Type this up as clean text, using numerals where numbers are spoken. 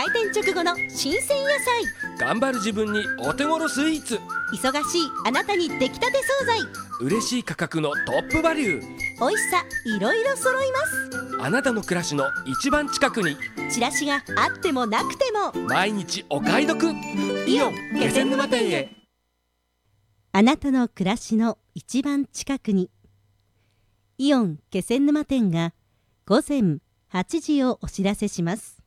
店直後の新鮮野菜。 頑張る自分にお手頃スイーツ。 忙しいあなたに出来たて惣菜。 嬉しい価格のトップバリュー。 美味しさいろいろ揃います。 あなたの暮らしの一番近くに。 チラシがあってもなくても毎日お買い得。イオン気仙沼店へ。 あなたの暮らしの一番近くに。イオン気仙沼店が午前8時をお知らせします。